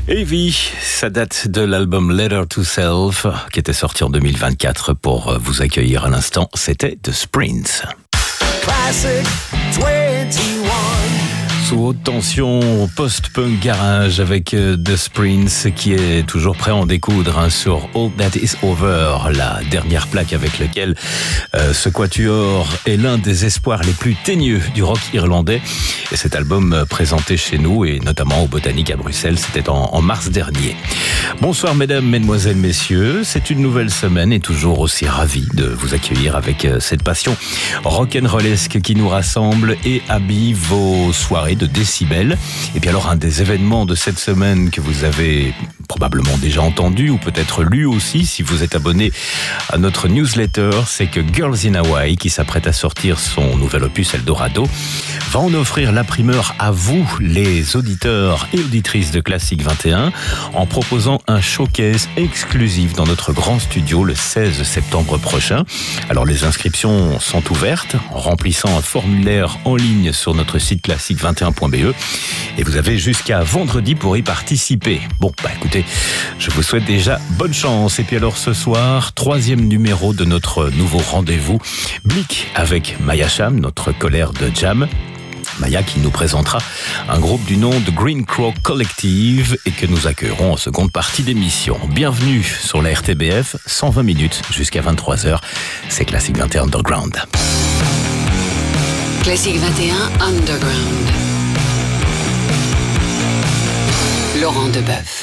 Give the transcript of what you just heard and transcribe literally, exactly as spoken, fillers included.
Evie, ça date de l'album Letter to Self, qui était sorti en deux mille vingt-quatre. Pour vous accueillir à l'instant, c'était The Sprints. Classic vingt et un. Sous haute tension, post-punk garage avec The Sprints qui est toujours prêt à en découdre hein, sur All That Is Over, la dernière plaque avec laquelle euh, ce quatuor est l'un des espoirs les plus teigneux du rock irlandais. Et cet album euh, présenté chez nous et notamment au Botanique à Bruxelles, c'était en, en mars dernier. Bonsoir mesdames, mesdemoiselles, messieurs, c'est une nouvelle semaine et toujours aussi ravi de vous accueillir avec euh, cette passion rock'n'rollesque qui nous rassemble et habille vos soirées de décibels. Et puis alors un des événements de cette semaine que vous avez probablement déjà entendu ou peut-être lu aussi si vous êtes abonné à notre newsletter, c'est que Girls in Hawaii, qui s'apprête à sortir son nouvel opus Eldorado, va en offrir la primeur à vous, les auditeurs et auditrices de Classic vingt et un, en proposant un showcase exclusif dans notre grand studio le seize septembre prochain. Alors les inscriptions sont ouvertes en remplissant un formulaire en ligne sur notre site classic vingt et un point b e et vous avez jusqu'à vendredi pour y participer. Bon, bah écoutez, je vous souhaite déjà bonne chance. Et puis alors ce soir, troisième numéro de notre nouveau rendez-vous Blick avec Maya Cham, notre colère de jam. Maya qui nous présentera un groupe du nom de Green Crow Collective et que nous accueillerons en seconde partie d'émission. Bienvenue sur la R T B F, cent vingt minutes jusqu'à vingt-trois heures. C'est Classic vingt et un Underground. Classic vingt et un Underground. Laurent Deboeuf.